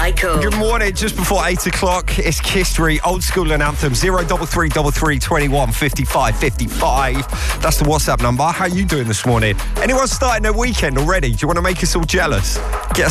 Michael. Good morning. Just before 8 o'clock, it's History, old school and anthem. 03333 21 55 55. That's the WhatsApp number. How are you doing this morning? Anyone starting their weekend already? Do you want to make us all jealous? Get us